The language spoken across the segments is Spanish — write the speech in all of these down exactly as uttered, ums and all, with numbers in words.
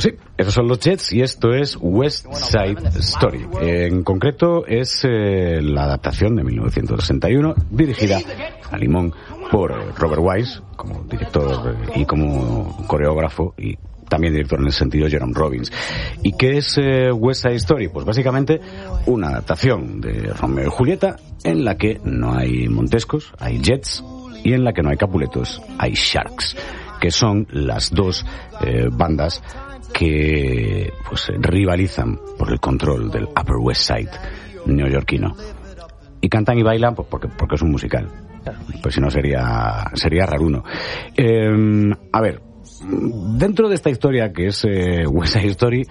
Pues sí, esos son los Jets y esto es West Side Story. En concreto es eh, la adaptación de mil novecientos sesenta y uno dirigida a limón por eh, Robert Wise como director eh, y como coreógrafo y también director en el sentido Jerome Robbins. ¿Y qué es eh, West Side Story? Pues básicamente una adaptación de Romeo y Julieta en la que no hay montescos, hay jets, y en la que no hay capuletos, hay sharks, que son las dos eh, bandas que pues rivalizan por el control del Upper West Side neoyorquino. Y cantan y bailan pues porque, porque es un musical. Pues si no sería, sería raruno. Eh, a ver, dentro de esta historia que es eh, West Side Story,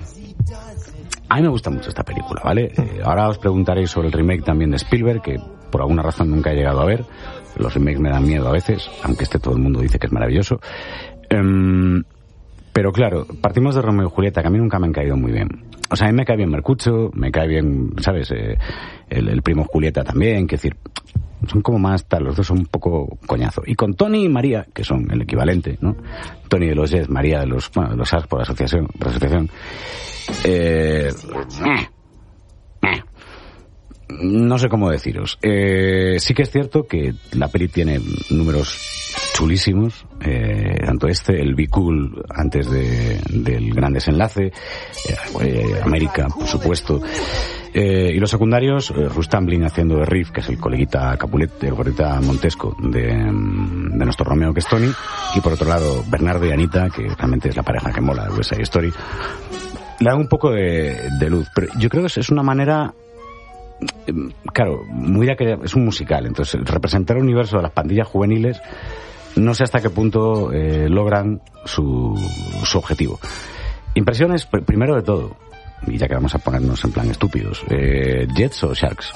a mí me gusta mucho esta película, ¿vale? Eh, ahora os preguntaréis sobre el remake también de Spielberg, que por alguna razón nunca he llegado a ver. Los remakes me dan miedo a veces, aunque este todo el mundo dice que es maravilloso. Eh, pero claro, partimos de Romeo y Julieta, que a mí nunca me han caído muy bien. O sea, a mí me cae bien Mercucho, me cae bien, ¿sabes? Eh, el, el primo Julieta también, quiero decir, son como más tal, los dos son un poco coñazo. Y con Tony y María, que son el equivalente, ¿no? Tony de los Jets, María de los, bueno, de los Sharks por asociación, por asociación. Eh, eh, eh. No sé cómo deciros. Eh, sí que es cierto que la peli tiene números chulísimos, eh, tanto este, el Be Cool antes de, del gran desenlace, eh, eh, América, por supuesto, eh, y los secundarios, eh, Russ Tamblyn haciendo de Riff, que es el coleguita Capulet, el coleguita Montesco de, de nuestro Romeo, que es Tony, y por otro lado Bernardo y Anita, que realmente es la pareja que mola de West Side Story. Le da un poco de, de luz, pero yo creo que es una manera, claro, muy de que es un musical, entonces representar el universo de las pandillas juveniles, no sé hasta qué punto eh, logran su, su objetivo. Impresiones, pr- primero de todo, y ya que vamos a ponernos en plan estúpidos, eh, ¿Jets o Sharks?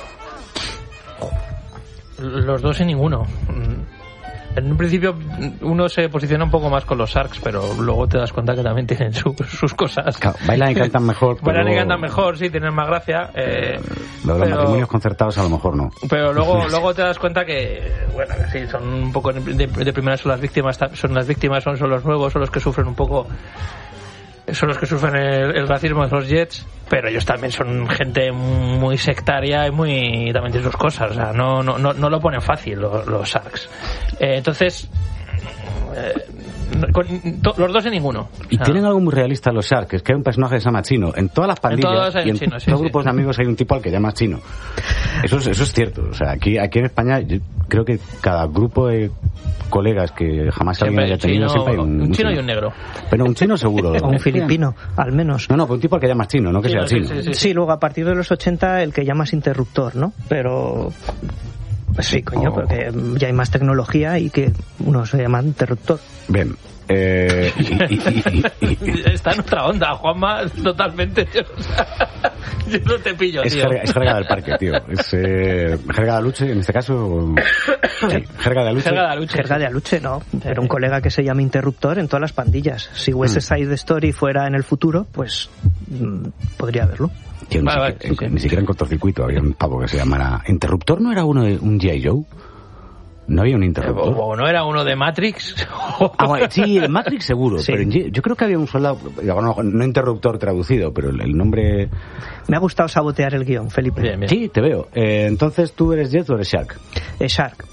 Los dos y ninguno. En un principio uno se posiciona un poco más con los Sharks, pero luego te das cuenta que también tienen su, sus cosas. Claro, bailan y cantan mejor. Bailan pero... y cantan mejor, sí, tienen más gracia. Eh, lo de los pero... matrimonios concertados a lo mejor no. Pero luego luego te das cuenta que, bueno, que sí, son un poco de, de primera son las víctimas, son las víctimas, son, son los nuevos, son los que sufren un poco, son los que sufren el, el racismo de los Jets, pero ellos también son gente muy sectaria y muy también tienen sus cosas, o sea, no no no, no lo ponen fácil los, los Sharks. Eh, entonces eh, con, to, los dos en ninguno. Y o sea, tienen algo muy realista los Sharks, es que hay un personaje que se llama Chino. En todas las pandillas en y en chino, todos sí, los sí. grupos de amigos hay un tipo al que llamas Chino. Eso es, eso es cierto. O sea, aquí, aquí en España yo creo que cada grupo de colegas que jamás siempre alguien haya tenido, chino, siempre hay un, un un chino y un negro. Pero un chino seguro. O un filipino, al menos. No, no, pero un tipo al que llamas Chino, no que Sí, sea sí, chino. sí, sí. Sí, luego a partir de los ochenta el que llamas interruptor, ¿no? Pero... Pues sí, coño, Oh. porque ya hay más tecnología y que uno se llama interruptor. Bien. Eh, y, y, y, y, y, Está en otra onda, Juanma, totalmente. Yo, o sea, yo no te pillo, es, tío. jerga, es jerga del parque, tío. Es eh, jerga de aluche, en este caso. Sí, jerga de aluche. Jerga de aluche. Jerga de aluche, no. Pero un colega que se llama interruptor en todas las pandillas. Si West Side Story fuera en el futuro, pues mmm, podría haberlo. Tío, ni, Vale, siquiera, vale, sí, ni sí. siquiera en cortocircuito había un pavo que se llamara Interruptor. ¿No era uno de un G I. Joe? ¿No había un interruptor? O no era uno de Matrix. Ah, bueno, sí, en Matrix seguro, Sí. pero en G- yo creo que había un soldado, no, no interruptor traducido, pero el, el nombre... Me ha gustado sabotear el guión, Felipe. Bien, bien. Sí, te veo. Eh, entonces, ¿tú eres Jet o eres Shark? Eh, Shark.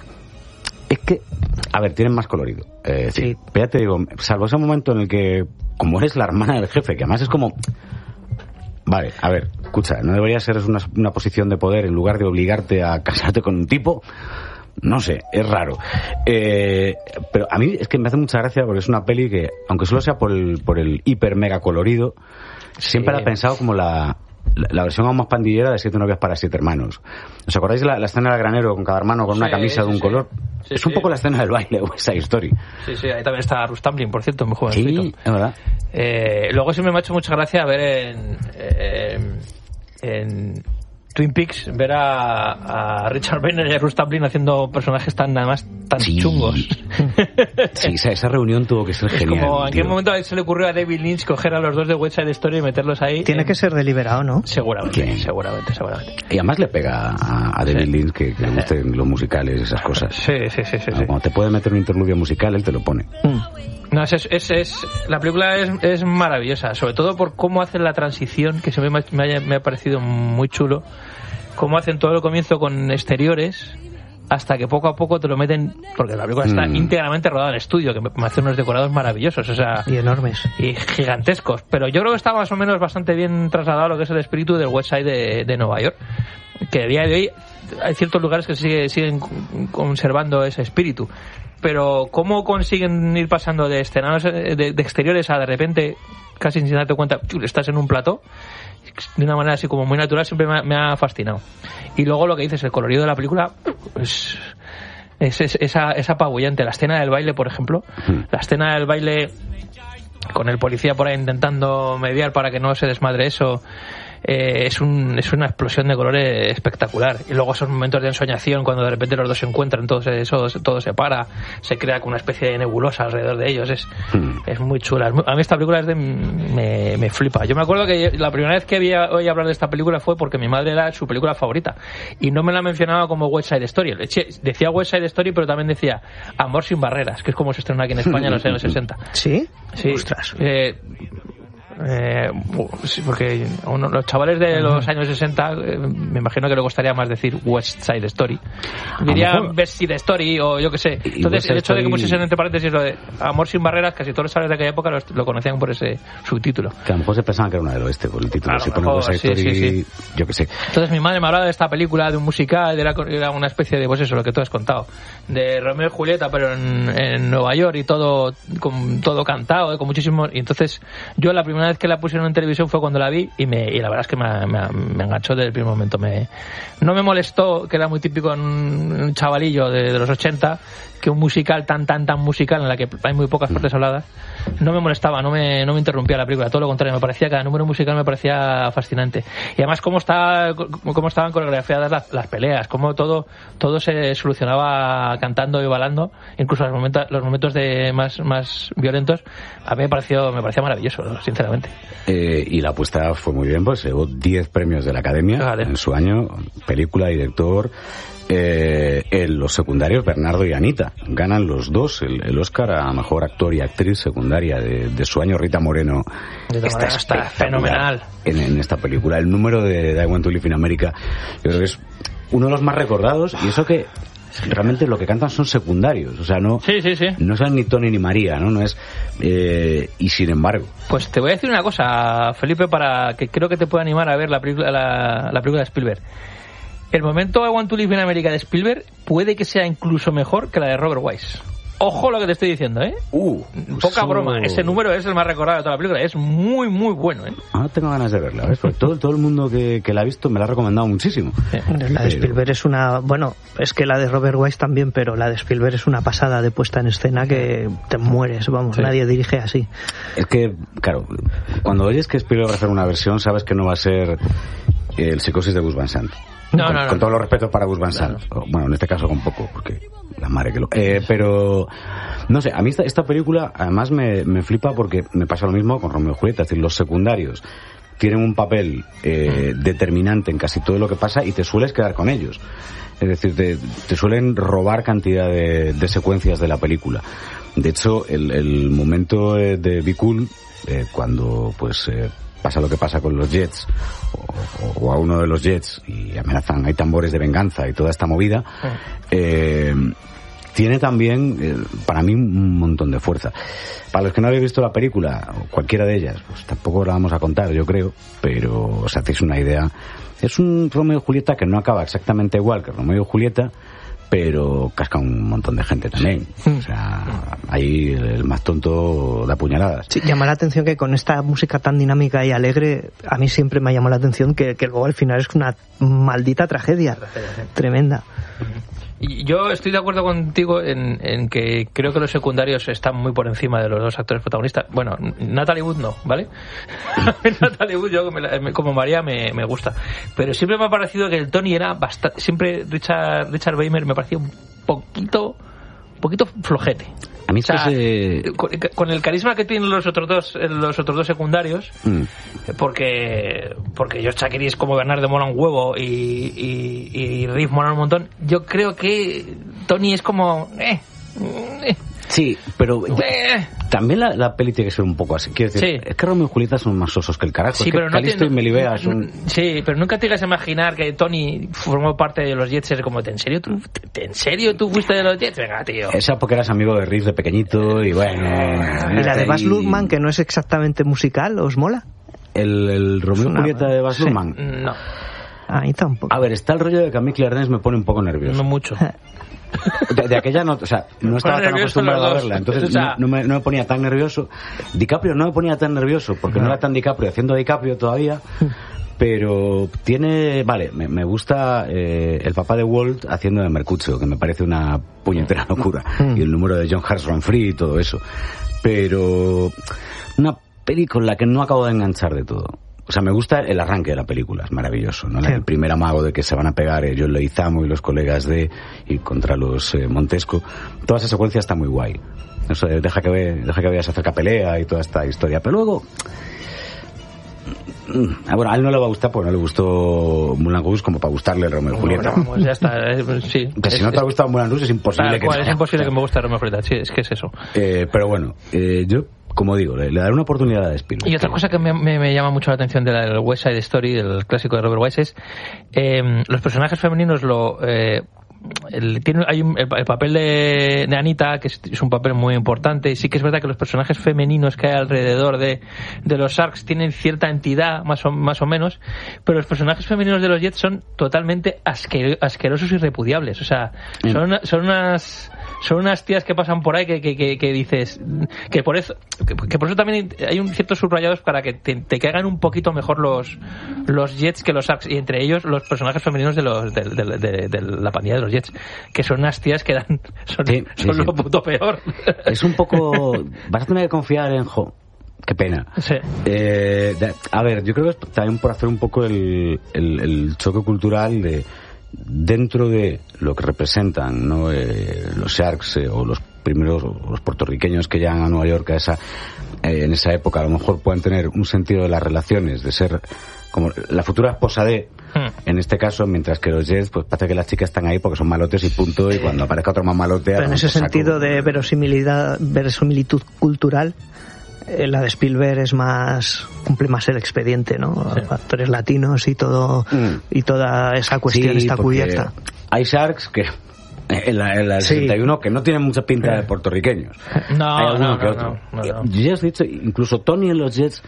Es que, a ver, tienen más colorido. Eh, sí. Sí. Pero ya te digo, salvo ese momento en el que, como eres la hermana del jefe, que además es como... Vale, a ver, escucha, no debería ser una, una posición de poder en lugar de obligarte a casarte con un tipo... No sé, es raro. Eh, pero a mí es que me hace mucha gracia porque es una peli que, aunque solo sea por el, por el hiper mega colorido, siempre Sí. la he pensado como la, la, la versión aún más pandillera de Siete novias para siete hermanos. ¿Os acordáis de la, la escena del granero con cada hermano con una Sí, camisa de sí, un sí. color? Sí, es un sí. poco la escena del baile o esa historia. Sí, sí, ahí también está Russ Tamblyn, por cierto, muy jovencito. Sí, es verdad. Eh, luego siempre me ha hecho mucha gracia ver en... en, en Twin Peaks, ver a, a Richard Banner y a Russ Tamblyn haciendo personajes tan, además, tan sí. chungos. Sí, esa, esa reunión tuvo que ser es genial. Como, ¿en tío. qué momento se le ocurrió a David Lynch coger a los dos de West Side Story y meterlos ahí? Tiene en... que ser deliberado, ¿no? Seguramente, ¿Qué? seguramente, seguramente. Y además le pega a, a David Sí. Lynch que, que le gusten los musicales y esas cosas. Sí, sí, sí, sí, No, sí. Cuando te puede meter un interludio musical, él te lo pone. Mm. No, es, es, es, la película es, es maravillosa, sobre todo por cómo hacen la transición, que siempre me, me, haya, me ha parecido muy chulo. Cómo hacen todo el comienzo con exteriores hasta que poco a poco te lo meten, porque la película está Mm. íntegramente rodada en estudio, que me, me hace unos decorados maravillosos, o sea, Y enormes. y gigantescos. Pero yo creo que está más o menos bastante bien trasladado lo que es el espíritu del West Side de, de Nueva York, que a día de hoy hay ciertos lugares que sigue, siguen conservando ese espíritu. Pero cómo consiguen ir pasando de escenarios de, de exteriores a de repente, casi sin darte cuenta, estás en un plató, de una manera así como muy natural, siempre me ha, me ha fascinado. Y luego lo que dices, el colorido de la película es, es, es, esa, es apabullante. La escena del baile, por ejemplo, la escena del baile con el policía por ahí intentando mediar para que no se desmadre eso, eh, es, un, es una explosión de colores espectacular. Y luego esos momentos de ensoñación cuando de repente los dos se encuentran, todo se, eso, todo se para, se crea como una especie de nebulosa alrededor de ellos. Es, Mm. es muy chula. Es muy- a mí esta película es de, me, me flipa. Yo me acuerdo que la primera vez que había oído hablar de esta película fue porque mi madre era su película favorita y no me la mencionaba como West Side Story. Decía West Side Story, pero también decía Amor sin barreras, que es como se estrenó aquí en España en los años sesenta. ¿Sí? Sí. Ostras. Eh, eh, bu- sí, porque uno- los chavales de los años sesenta, eh, me imagino que le costaría más decir West Side Story. Diría mejor- West Side Story o yo qué sé. Y Entonces, West Side el hecho de que Story- pusiesen entre paréntesis lo de Amor sin barreras, casi todos los chavales de aquella época lo, lo conocían por ese subtítulo. Que a lo mejor se pensaban que era una del oeste por el título. A lo Si pone mejor, West Side sí, Story, sí, yo qué sé. Entonces mi madre me hablaba de esta película, de un musical, era, era una especie de, pues eso, lo que tú has contado, de Romeo y Julieta, pero en, en Nueva York y todo con todo cantado, eh, con muchísimos... Y entonces yo la primera vez que la pusieron en televisión fue cuando la vi y, me, y la verdad es que me, me, me enganchó desde el primer momento. Me, no me molestó, que era muy típico en un, un chavalillo de, de los ochenta, que un musical tan, tan, tan musical en la que hay muy pocas partes habladas, no me molestaba, no me, no me interrumpía la película, todo lo contrario, me parecía, cada número musical me parecía fascinante. Y además cómo, está, cómo estaban coreografiadas las, las peleas, cómo todo, todo se solucionaba cantando y bailando, incluso los momentos, los momentos de más, más violentos, a mí me pareció, me parecía maravilloso, sinceramente. Eh, y la apuesta fue muy bien, pues se llevó diez premios de la Academia Vale. en su año, película, director. Eh, en los secundarios, Bernardo y Anita ganan los dos el, el Oscar a mejor actor y actriz secundaria de, de su año. Rita Moreno De todas maneras, está espectacular fenomenal. en, en esta película. El número de I Want to Live in America, yo creo que es uno de los más recordados, y eso que realmente lo que cantan son secundarios, o sea, no, Sí, sí, sí. no son ni Tony ni María, no, no es eh, y sin embargo, Pues te voy a decir una cosa, Felipe, para que creo que te pueda animar a ver la película, la, la película de Spielberg. El momento I Want to Live in America de Spielberg puede que sea incluso mejor que la de Robert Wise. Ojo lo que te estoy diciendo, ¿eh? uh, Poca eso- broma, ese número es el más recordado de toda la película, es muy, muy bueno, ¿eh? Ah, tengo ganas de verla, ¿ves? Porque todo, todo el mundo que, que la ha visto me la ha recomendado muchísimo. La de Spielberg es una... Bueno, es que la de Robert Wise también, pero la de Spielberg es una pasada de puesta en escena que te mueres, vamos, Sí. nadie dirige así. Es que, claro, cuando oyes que Spielberg va a hacer una versión, sabes que no va a ser el Psicosis de Gus Van Sant. No, con, no, no. con todos los respetos para Gus Van Sant. Claro. Bueno, en este caso con poco, porque la madre que lo... Eh, pero, no sé, a mí esta, esta película además me, me flipa porque me pasa lo mismo con Romeo y Julieta. Es decir, los secundarios tienen un papel eh, determinante en casi todo lo que pasa y te sueles quedar con ellos. Es decir, te, te suelen robar cantidad de, de secuencias de la película. De hecho, el, el momento eh, de Be Cool, eh, cuando pues eh, pasa lo que pasa con los Jets, o, o a uno de los Jets, y amenazan, hay tambores de venganza y toda esta movida, eh, tiene también, eh, para mí, un montón de fuerza. Para los que no habéis visto la película, o cualquiera de ellas, pues tampoco la vamos a contar, yo creo, pero os hacéis una idea. Es un Romeo y Julieta que no acaba exactamente igual que Romeo y Julieta, pero casca un montón de gente también. O sea, ahí el más tonto da puñaladas. Sí, llama la atención que con esta música tan dinámica y alegre, a mí siempre me ha llamado la atención que, que luego al final es una maldita tragedia, tremenda. Y yo estoy de acuerdo contigo en, en que creo que los secundarios están muy por encima de los dos actores protagonistas. Bueno, Natalie Wood no, ¿vale? Natalie Wood, yo me, como María me, me gusta. Pero siempre me ha parecido que el Tony era bastante... Siempre Richard, Richard Beymer me parecía un poquito... un poquito flojete. A mí, o sea, se... con, con el carisma que tienen los otros dos los otros dos secundarios, mm. porque porque George Chakiris es como Bernardo mola un huevo y, y, y Riff mola un montón. Yo creo que Tony es como eh, eh. Sí, pero eh. también la, la peli tiene que ser un poco así. Quiero decir, sí. Es que Romeo y Julieta son más sosos que el carajo. Sí, es que pero no Calisto te, y Melibea son... Sí, pero nunca te llegas a imaginar que Tony formó parte de los Jets. Es como, ¿en serio tú, ¿en serio tú fuiste de los Jets? Venga, tío. Esa porque eras amigo de Riff de pequeñito y bueno... ¿Y la de Baz Luhrmann, que no es exactamente musical, os mola? ¿El, el Romeo y Julieta de Baz Luhrmann? Sí. No. Ahí tampoco. A ver, está el rollo de que a mí Claire Danes me pone un poco nervioso. No mucho. De, de aquella no, o sea, no estaba tan acostumbrado a verla, entonces o sea, no, no, me, no me ponía tan nervioso. DiCaprio no me ponía tan nervioso porque no, no era tan DiCaprio haciendo DiCaprio todavía, pero tiene, vale, me, me gusta eh, el papá de Walt haciendo de Mercutio, que me parece una puñetera locura, y el número de John Harrison Free y todo eso, pero una peli con la que no acabo de enganchar de todo. O sea, me gusta el arranque de la película, es maravilloso, ¿no? Sí. El primer amago de que se van a pegar eh, John Leguizamo y los colegas de y contra los eh, Montesco. Toda esa secuencia está muy guay. O sea, deja que ve, deja que veas acerca pelea y toda esta historia. Pero luego, bueno, a él no le va a gustar porque no le gustó Moulin Rouge como para gustarle el Romeo y Julieta. Bueno, pues ya está, eh, sí. Que si no te ha gustado Moulin Rouge es imposible claro, que cual, no. Es imposible que me guste Romeo y Julieta, sí, es que es eso. Eh, pero bueno, eh, yo... Como digo, le, le daré una oportunidad a Spielberg. Y otra cosa que me, me, me llama mucho la atención del West Side Story, del clásico de Robert Wise, es eh, los personajes femeninos lo... Eh, el, tiene, hay un, el, el papel de, de Anita, que es, es un papel muy importante, y sí que es verdad que los personajes femeninos que hay alrededor de, de los Sharks tienen cierta entidad, más o, más o menos, pero los personajes femeninos de los Jets son totalmente asquer, asquerosos y repudiables. O sea, son, son unas... son unas tías que pasan por ahí que, que, que, que dices que por eso que, que por eso también hay un ciertos subrayados para que te, te caigan un poquito mejor los los Jets que los Sharks, y entre ellos los personajes femeninos de los de, de, de, de la pandilla de los Jets, que son unas tías que dan son, sí, son sí, lo sí. puto peor. Es un poco vas a tener que confiar en Jo. Qué pena. Sí. Eh, de, a ver, yo creo que es también por hacer un poco el, el, el choque cultural de dentro de lo que representan, ¿no? eh, los Sharks eh, o los primeros o los puertorriqueños que llegan a Nueva York a esa, eh, en esa época a lo mejor pueden tener un sentido de las relaciones, de ser como la futura esposa de, hmm. en este caso, mientras que los Jets, pues parece que las chicas están ahí porque son malotes y punto, y cuando aparezca otro más malote... Pero en ese sentido de verosimilidad, verosimilitud cultural, la de Spielberg es más, cumple más el expediente, ¿no? Sí. Actores latinos y todo, mm. y toda esa cuestión sí, está cubierta. Hay Sharks que en la, en la sí. sesenta y uno que no tienen mucha pinta de puertorriqueños. No, hay alguno no, que no, otro. No, no, no. Yo ya os he dicho, incluso Tony en los Jets,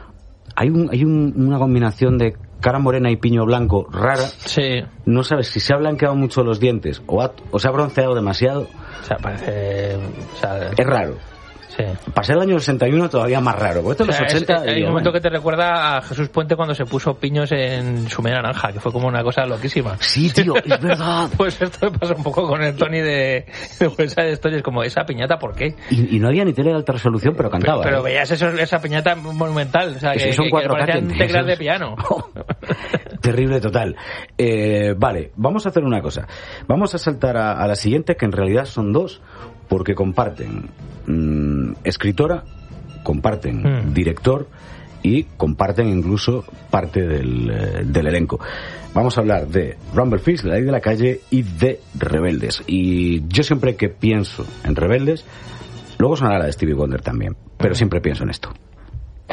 hay un, hay un, una combinación de cara morena y piño blanco rara. Sí. No sabes si se ha blanqueado mucho los dientes o, ha, o se ha bronceado demasiado. O sea, parece... O sea, es raro. Sí. Pasé el año sesenta y uno todavía más raro. Esto o sea, los ochenta, es, hay digo, un momento bueno. que te recuerda a Jesús Puente cuando se puso piños en su media naranja, que fue como una cosa loquísima. Sí, tío, es verdad. Pues esto me pasa un poco con el Tony de, de West Side Story. Es como, esa piñata, ¿por qué? Y, y no había ni tele de alta resolución, pero cantaba. Pero, pero ¿eh? veías eso, esa piñata monumental. O sea, que, son que, cuatro que parecían teclas de piano. Oh, terrible total. Eh, vale, vamos a hacer una cosa. Vamos a saltar a, a la siguiente, que en realidad son dos, porque comparten mmm, escritora, comparten mm. director y comparten incluso parte del, eh, del elenco. Vamos a hablar de Rumble Fish, La Ley de la Calle y de Rebeldes. Y yo siempre que pienso en Rebeldes, luego sonará la de Stevie Wonder también, pero siempre pienso en esto.